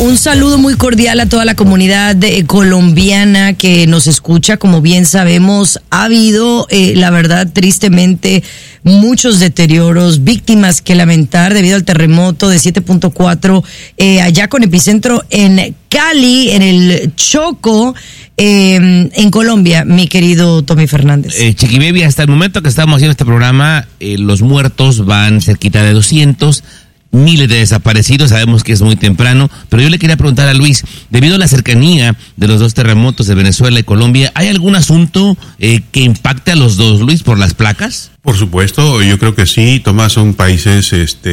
un saludo muy cordial a toda la comunidad colombiana que nos escucha. Como bien sabemos, ha habido, la verdad, tristemente, muchos deterioros, víctimas que lamentar debido al terremoto de 7.4 allá con epicentro en Cali, en el Chocó, en Colombia, mi querido Tommy Fernández. Chiqui Baby, hasta el momento que estamos haciendo este programa, los muertos van cerquita de 200. Miles de desaparecidos, sabemos que es muy temprano, pero yo le quería preguntar a Luis, debido a la cercanía de los dos terremotos de Venezuela y Colombia, ¿hay algún asunto que impacte a los dos, Luis, por las placas? Por supuesto, yo creo que sí, Tomás, son países,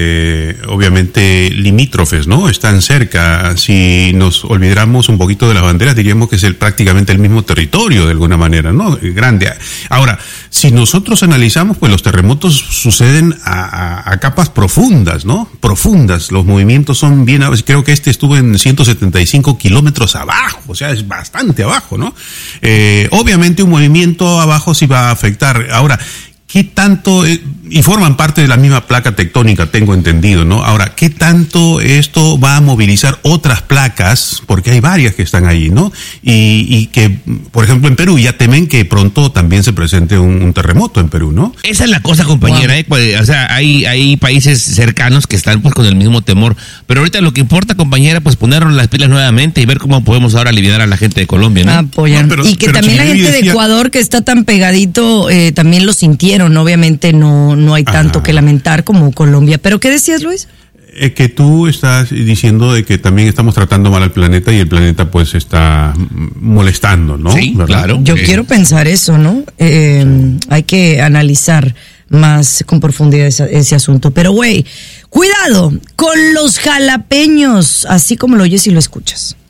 obviamente limítrofes, ¿no? Están cerca. Si nos olvidáramos un poquito de las banderas, diríamos que es prácticamente el mismo territorio, de alguna manera, ¿no? Grande. Ahora, si nosotros analizamos, pues los terremotos suceden a capas profundas, ¿no? Profundas. Los movimientos son bien, creo que estuvo en 175 kilómetros abajo, o sea, es bastante abajo, ¿no? Obviamente un movimiento abajo sí va a afectar. Ahora, ¿qué tanto, y forman parte de la misma placa tectónica, tengo entendido, ¿no? Ahora, ¿qué tanto esto va a movilizar otras placas? Porque hay varias que están ahí, ¿no? Y que, por ejemplo, en Perú ya temen que pronto también se presente un terremoto en Perú, ¿no? Esa es la cosa, compañera, wow. O sea, hay países cercanos que están pues con el mismo temor, pero ahorita lo que importa, compañera, pues ponernos las pilas nuevamente y ver cómo podemos ahora aliviar a la gente de Colombia, ¿no? Apoyan. No, y que también la gente de Ecuador, que está tan pegadito, también lo sintieron. Obviamente no hay tanto que lamentar como Colombia. ¿Pero qué decías, Luis? Que tú estás diciendo de que también estamos tratando mal al planeta y el planeta pues está molestando, ¿no? Sí, ¿verdad? Claro. Yo quiero pensar eso, ¿no? Hay que analizar más con profundidad ese asunto. Pero, güey, cuidado con los jalapeños, así como lo oyes y lo escuchas.